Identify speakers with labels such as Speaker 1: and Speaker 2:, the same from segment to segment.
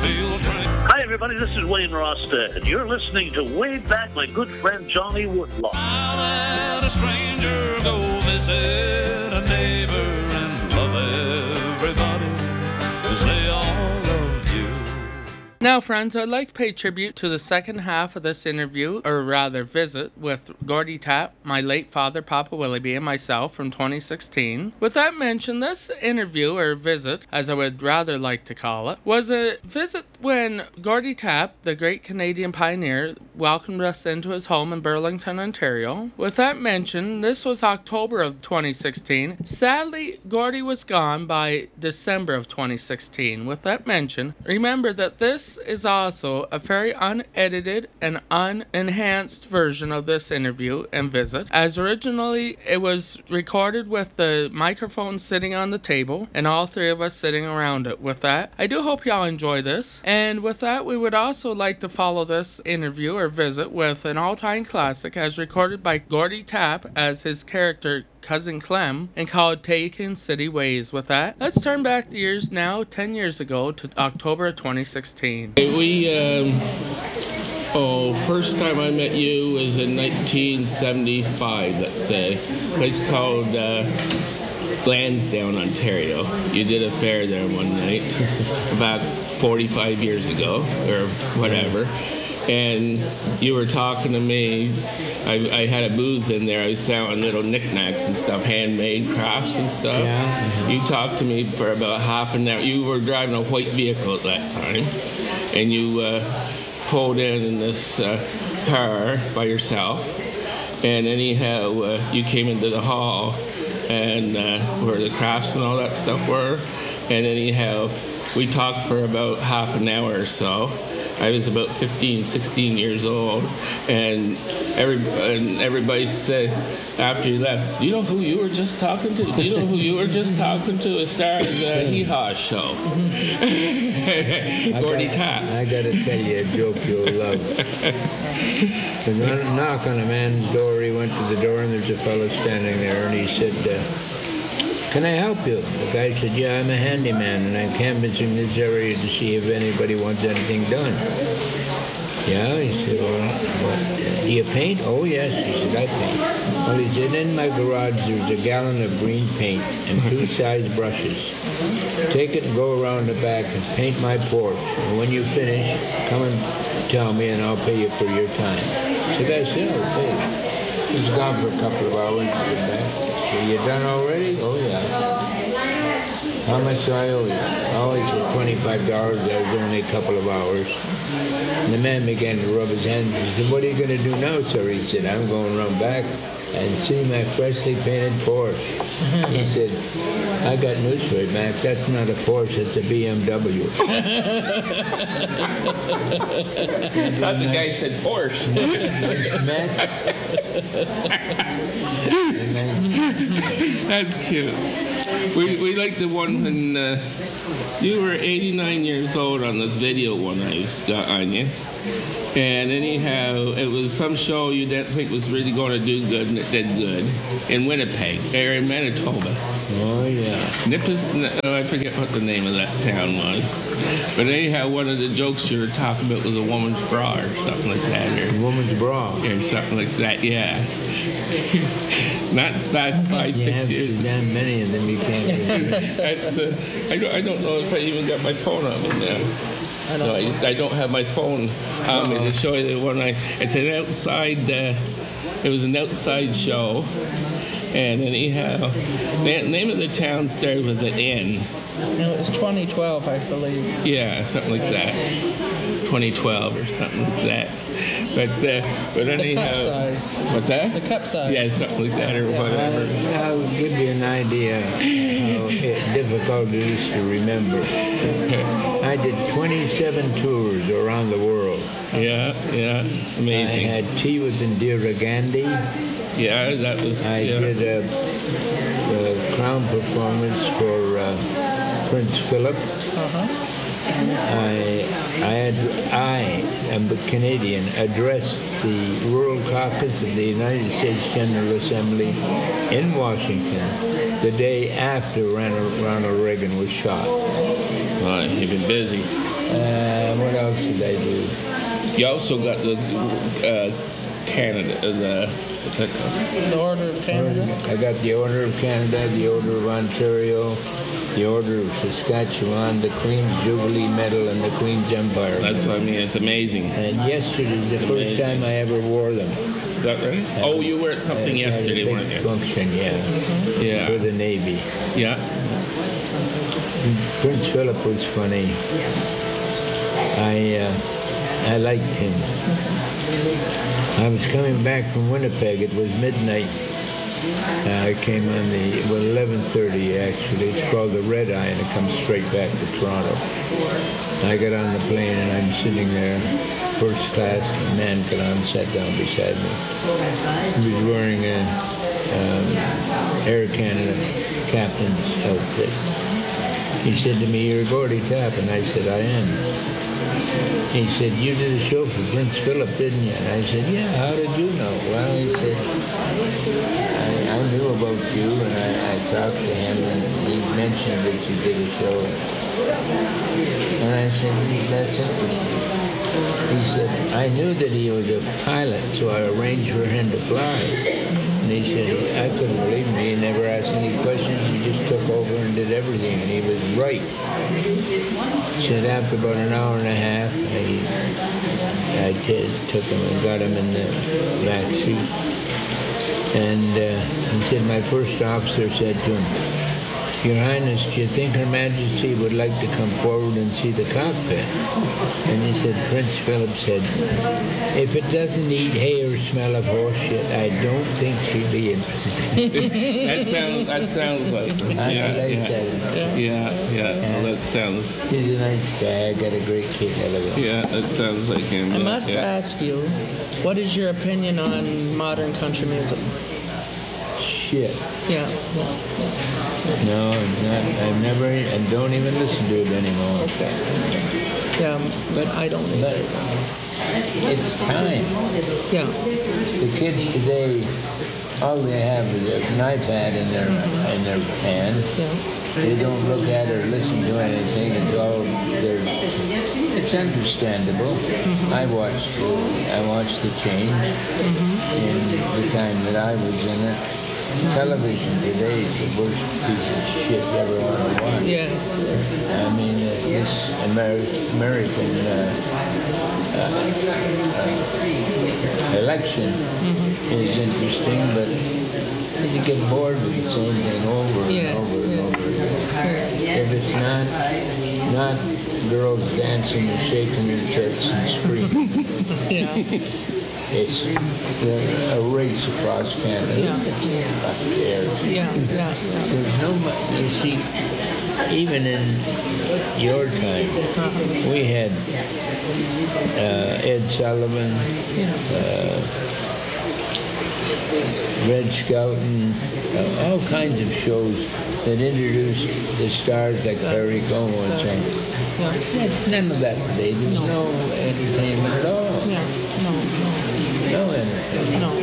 Speaker 1: steel train.
Speaker 2: Hi, everybody. This is Wayne Rostad, and you're listening to Way Back, my good friend Johnny Woodlaw.
Speaker 1: I'll let a stranger go visit a neighbor and love everybody as they all love you.
Speaker 3: Now, friends, I'd like to pay tribute to the second half of this interview, or rather visit, with Gordy Tapp, my late father, Papa Willoughby, and myself from 2016. With that mentioned, this interview, or visit, as I would rather like to call it, was a visit when Gordy Tapp, the great Canadian pioneer, welcomed us into his home in Burlington, Ontario. With that mentioned, this was October of 2016. Sadly, Gordy was gone by December of 2016. With that mentioned, remember that this is also a very unedited and unenhanced version of this interview and visit, as originally it was recorded with the microphone sitting on the table and all three of us sitting around it. With that, I do hope y'all enjoy this, and with that, we would also like to follow this interview or visit with an all-time classic as recorded by Gordy Tapp as his character Cousin Clem, and called Taking City Ways. With that, let's turn back the years now, 10 years ago, to October of 2016.
Speaker 4: First time I met you was in 1975, let's say. A place called Lansdowne, Ontario. You did a fair there one night, about 45 years ago, or whatever. And you were talking to me. I had a booth in there. I was selling little knickknacks and stuff, handmade crafts and stuff.
Speaker 5: Yeah. Mm-hmm.
Speaker 4: You talked to me for about half an hour. You were driving a white vehicle at that time, and you pulled in this car by yourself. And anyhow, you came into the hall, and where the crafts and all that stuff were. And anyhow, we talked for about half an hour or so. I was about 15, 16 years old, and everybody said after you left, "Do you know who you were just talking to? Do you know who you were just talking to? A star of the Hee Haw show." Gordy Tapp.
Speaker 5: I gotta tell you a joke you'll love. There's a knock on a man's door. He went to the door, and there's a fellow standing there, and he said, "Can I help you?" The guy said, "Yeah, I'm a handyman, and I'm canvassing this area to see if anybody wants anything done." "Yeah?" He said, "Well, do you paint?" "Oh, yes." He said, "I paint." Well, he said, "In my garage, there's a gallon of green paint and 2 size brushes. Take it and go around the back and paint my porch. And when you finish, come and tell me, and I'll pay you for your time." So the guy said, "Okay." He's gone for a couple of hours to get back. "So you done already?" "Oh, yeah." "How much do I owe you?" "Oh, it's for $25. That was only a couple of hours." And the man began to rub his hands. He said, "What are you going to do now, sir?" He said, "I'm going to run back and see my freshly painted Porsche." He said, "I got news for you, Mac. That's not a Porsche, it's a BMW."
Speaker 4: I thought the guy said Porsche.
Speaker 5: Mess.
Speaker 4: That's cute. We like the one when you were 89 years old on this video one I got on you. And anyhow, it was some show you didn't think was really going to do good, and it did good. In Winnipeg, or in Manitoba.
Speaker 5: Oh, yeah.
Speaker 4: I forget what the name of that town was. But anyhow, one of the jokes you were talking about was a woman's bra or something like that.
Speaker 5: A woman's bra.
Speaker 4: Or something like that, yeah. Not back 5-6 years.
Speaker 5: There's damn many of them you can't remember.
Speaker 4: That's, I don't know if I even got my phone on me now. I don't have my phone on me to show you the one. It's an outside. It was an outside show, and anyhow, the name of the town started with an N.
Speaker 3: No, it was 2012, I believe.
Speaker 4: Yeah, something like that. 2012 or something like that. But anyhow,
Speaker 3: cup size.
Speaker 4: What's that?
Speaker 3: The cup size.
Speaker 4: Yeah, something like that or whatever.
Speaker 5: I'll give you an idea how difficult it is to remember. I did 27 tours around the world.
Speaker 4: Yeah, amazing.
Speaker 5: I had tea with Indira Gandhi.
Speaker 4: Yeah, that was.
Speaker 5: I did a crown performance for Prince Philip. I am a Canadian, addressed the Rural Caucus of the United States General Assembly in Washington the day after Ronald Reagan was shot.
Speaker 4: Well, you've been busy.
Speaker 5: else did I do?
Speaker 4: You also got the Canada, what's that called?
Speaker 3: The Order of Canada.
Speaker 5: I got the Order of Canada, the Order of Ontario, the Order of Saskatchewan, the Queen's Jubilee Medal, and the Queen's Empire.
Speaker 4: That's what I mean. It's amazing.
Speaker 5: And yesterday's the first time I ever wore them.
Speaker 4: Is that right? Oh, you were at something yesterday,
Speaker 5: At a
Speaker 4: weren't
Speaker 5: big
Speaker 4: you?
Speaker 5: function, yeah.
Speaker 4: Yeah.
Speaker 5: For the Navy.
Speaker 4: Yeah.
Speaker 5: Prince Philip was funny. I liked him. I was coming back from Winnipeg. It was midnight. I came on 11:30 actually. It's called the Red Eye, and it comes straight back to Toronto. I got on the plane, and I'm sitting there, first class. A man got on, sat down beside me. He was wearing a Air Canada captain's outfit. He said to me, "You're Gordy Tapp," and I said, "I am." He said, "You did a show for Prince Philip, didn't you?" And I said, "Yeah, how did you know?" Well, he said, I knew about you, and I talked to him, and he mentioned that you did a show. And I said, "That's interesting." He said, "I knew that he was a pilot, so I arranged for him to fly." And he said, "I couldn't believe me. He never asked any questions. He just took over and did everything, and he was right." He said, after about an hour and a half, I took him and got him in the back seat. And he said, my first officer said to him, "Your Highness, do you think Her Majesty would like to come forward and see the cockpit?" And he said, Prince Philip said, "If it doesn't eat hay or smell of horse shit, I don't think she'd be interested."
Speaker 4: That sounds like him. Yeah. Well, that sounds.
Speaker 5: He's a nice guy. I got a great kick out of it.
Speaker 4: Yeah, that sounds like him.
Speaker 3: I must ask you, what is your opinion on modern country music?
Speaker 5: Shit.
Speaker 3: Yeah.
Speaker 5: No, I've never, and don't even listen to it anymore.
Speaker 3: Yeah, but I don't
Speaker 5: But
Speaker 3: either.
Speaker 5: it's time.
Speaker 3: Yeah.
Speaker 5: The kids today, all they have is an iPad in their hand.
Speaker 3: Yeah.
Speaker 5: They don't look at or listen to anything. It's understandable. I watched the change in the time that I was in it. Television today is the worst piece of shit you ever want to watch.
Speaker 3: Yes.
Speaker 5: I mean, this American election is interesting, but you get bored with the same thing over and over and over again. If it's not girls dancing and shaking their tits and screaming, it's a race across Canada. Who cares? There's no, you see, even in your time, we had Ed Sullivan, Red Skelton, all kinds of shows that introduced the stars like Perry Como and so on. That's none of that today. There's no entertainment at all. No entertainment.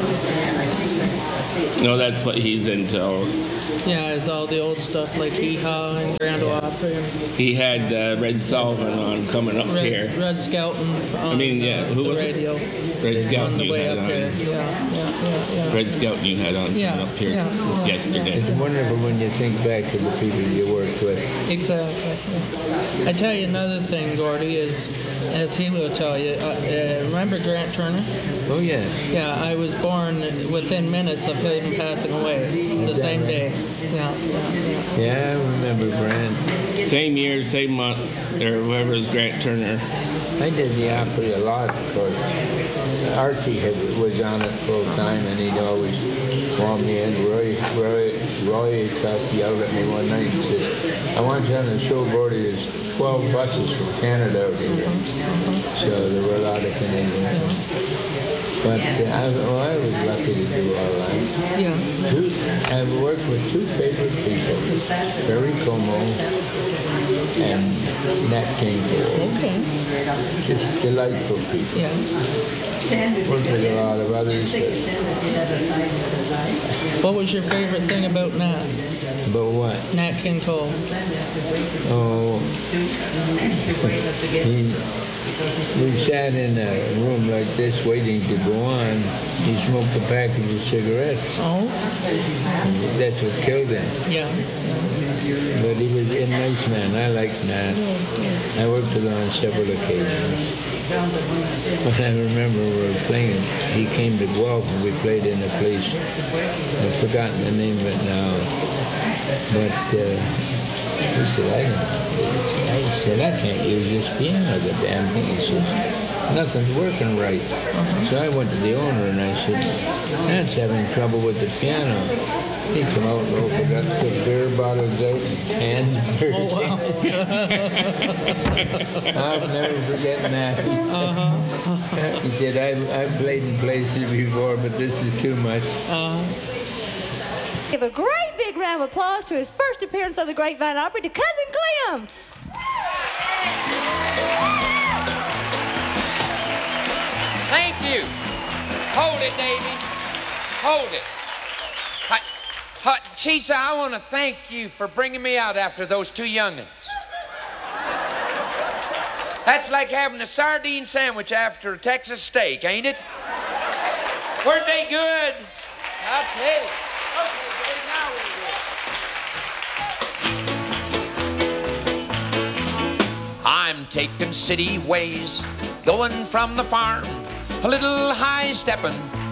Speaker 4: No, that's what he's into.
Speaker 3: Yeah, it's all the old stuff like Hee Haw and Grand Ole Opry.
Speaker 4: He had Red Sullivan on coming up here.
Speaker 3: Red Skelton on
Speaker 4: who
Speaker 3: the
Speaker 4: was
Speaker 3: radio.
Speaker 4: Red Skelton
Speaker 3: On the
Speaker 4: you
Speaker 3: way
Speaker 4: had
Speaker 3: up
Speaker 4: on.
Speaker 3: here. Yeah.
Speaker 4: Red Skelton you had on coming up here yesterday.
Speaker 5: It's wonderful when you think back to the people you worked with.
Speaker 3: Exactly. Yeah. I tell you another thing, Gordy, is, as he will tell you, remember Grant Turner?
Speaker 5: Oh, yes.
Speaker 3: Yeah, I was born within minutes of him passing away the same day.
Speaker 5: Yeah, I remember Grant.
Speaker 4: Same year, same month, or whoever is Grant Turner.
Speaker 5: I did the Opry a lot, of course. Archie was on it full time, and he'd always call me in. Roy Tuck yelled at me one night and said, "I want you on the show, Gordy. There's 12 buses from Canada out here." So there were a lot of Canadians. But I was lucky to do all that. I've worked with two favorite people, Perry Como and Nat King Cole.
Speaker 3: Okay.
Speaker 5: Just delightful people. Worked with a lot of others, but
Speaker 3: What was your favorite thing about Nat?
Speaker 5: what?
Speaker 3: Nat King Cole.
Speaker 5: Oh, We sat in a room like this waiting to go on. He smoked a package of cigarettes.
Speaker 3: Oh,
Speaker 5: That's what killed him.
Speaker 3: yeah.
Speaker 5: But he was a nice man. I liked that. I worked with him on several occasions. But I remember we were playing, he came to Guelph and we played in a place, I've forgotten the name of it now. But he said, I said, I can't use this piano, the damn thing. He says, nothing's working right. So I went to the owner and I said, that's having trouble with the piano. He came out and opened up, took beer bottles out and cans.
Speaker 3: Oh, wow.
Speaker 5: I'll never forget that. He said, I've played in places before, but this is too much.
Speaker 6: Give a great big round of applause to his first appearance on the Grapevine Opry, to Cousin Clem.
Speaker 7: Thank you. Hold it, Davy. Hold it. Chisa, I want to thank you for bringing me out after those two young'uns. That's like having a sardine sandwich after a Texas steak, ain't it? Weren't they good? I'll tell you. Okay, now we're good. I'm taking city ways, going from the farm, a little high-stepping,